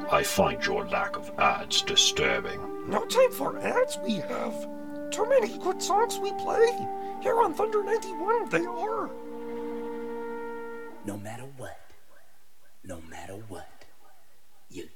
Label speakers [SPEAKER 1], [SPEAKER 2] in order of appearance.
[SPEAKER 1] I find your lack of ads disturbing.
[SPEAKER 2] No time for ads we have. Too many good songs we play. Here on Thunder 91 they are.
[SPEAKER 3] No matter what, you